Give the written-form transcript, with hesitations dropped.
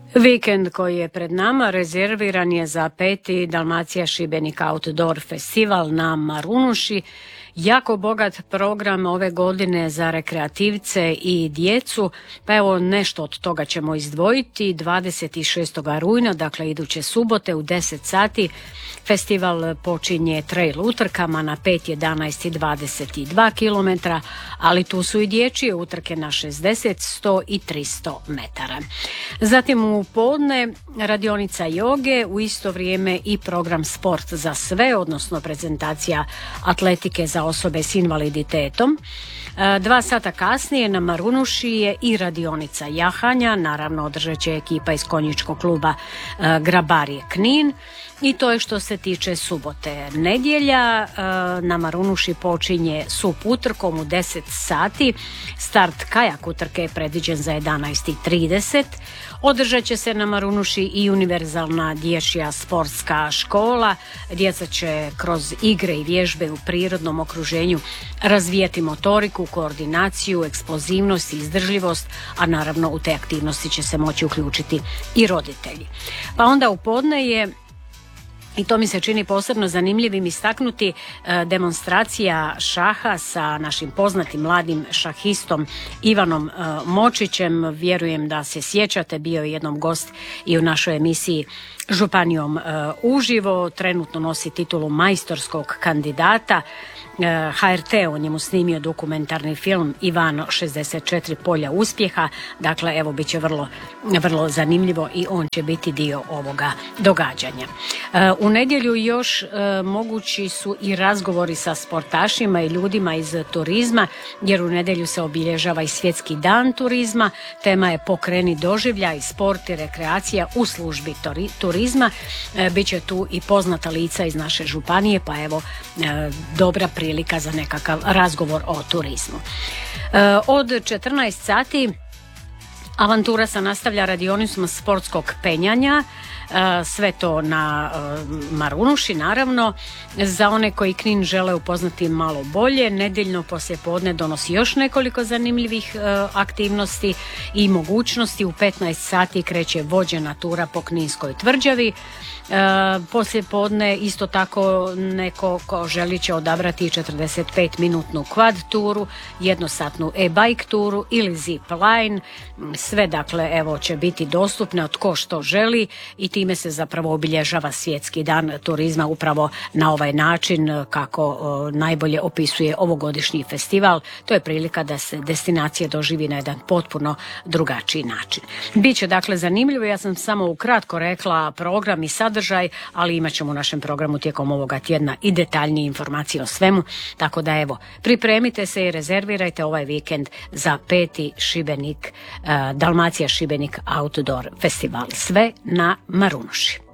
Vikend koji je pred nama rezerviran je za 5. Dalmacija Šibenik Outdoor Festival na Marunuši. Jako bogat program ove godine za rekreativce i djecu, pa evo nešto od toga ćemo izdvojiti. 26. rujna, dakle iduće subote u 10 sati, festival počinje trail utrkama na 5, 11 i 22 km, ali tu su i dječje utrke na 60, 100 i 300 metara. Zatim u podne radionica joge, u isto vrijeme i program Sport za sve, odnosno prezentacija atletike za osobe s invaliditetom. 2 sata kasnije na Marunuši je i radionica jahanja, naravno održat će ekipa iz konjičkog kluba Grabarije Knin. I to je što se tiče subote. Nedjelja na Marunuši počinje SUP utrkom u 10 sati. Start kajak utrke je predviđen za 11:30. Održat će se na Marunuši i univerzalna dječja sportska škola. Djeca će kroz igre i vježbe u prirodnom okruženju razvijati motoriku, koordinaciju, eksplozivnost i izdržljivost, a naravno u te aktivnosti će se moći uključiti i roditelji. Pa onda u podne je, i to mi se čini posebno zanimljivim istaknuti, demonstracija šaha sa našim poznatim mladim šahistom Ivanom Močićem. Vjerujem da se sjećate, bio je jednom gost i u našoj emisiji Županijom uživo. Trenutno nosi titulu majstorskog kandidata. HRT o njemu snimio dokumentarni film Ivano 64 polja uspjeha. Dakle, evo, bit će vrlo zanimljivo i on će biti dio ovoga događanja. U nedjelju još mogući su i razgovori sa sportašima i ljudima iz turizma, jer u nedjelju se obilježava i Svjetski dan turizma. Tema je Pokreni doživljaj, sport i rekreacija u službi turizma. Biće tu i poznata lica iz naše županije, pa evo, dobra prilika za nekakav razgovor o turizmu. Od 14 sati avantura se nastavlja radionicom sportskog penjanja. Sve to na Marunuši, naravno. Za one koji Knin žele upoznati malo bolje, nedjeljno poslijepodne donosi još nekoliko zanimljivih aktivnosti i mogućnosti. U 15 sati kreće vođena tura po Kninskoj tvrđavi. Poslijepodne isto tako neko ko želi će odabrati 45-minutnu quad turu, jednosatnu e-bike turu ili zip line. Sve dakle evo će biti dostupne od ko što želi i time se zapravo obilježava Svjetski dan turizma upravo na ovaj način kako najbolje opisuje ovogodišnji festival. To je prilika da se destinacija doživi na jedan potpuno drugačiji način. Biće dakle zanimljivo, ja sam samo ukratko rekla program i sadržaj, ali imat ćemo u našem programu tijekom ovoga tjedna i detaljnije informacije o svemu, tako da evo, pripremite se i rezervirajte ovaj vikend za 5. Šibenik, Dalmacija Šibenik Outdoor Festival. Sve na Marunuši.